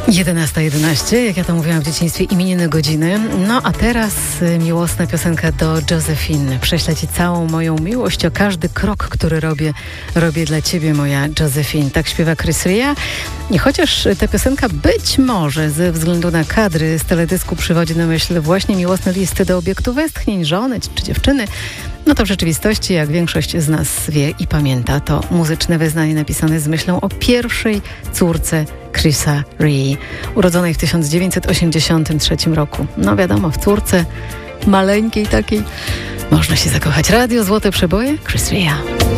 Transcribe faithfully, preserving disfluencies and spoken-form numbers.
jedenasta jedenaście, jak ja to mówiłam w dzieciństwie, imieniny godziny. No a teraz y, miłosna piosenka do Josephine. Prześlę ci całą moją miłość, o każdy krok, który robię, robię dla ciebie, moja Josephine. Tak śpiewa Chris Rea. I chociaż ta piosenka być może ze względu na kadry z teledysku przywodzi na myśl właśnie miłosne listy do obiektu westchnień, żony czy dziewczyny, no to w rzeczywistości, jak większość z nas wie i pamięta, to muzyczne wyznanie napisane z myślą o pierwszej córce Chrisa Rea, urodzonej w tysiąc dziewięćset osiemdziesiątym trzecim roku. No wiadomo, w córce maleńkiej takiej można się zakochać. Radio Złote Przeboje, Chris Rea.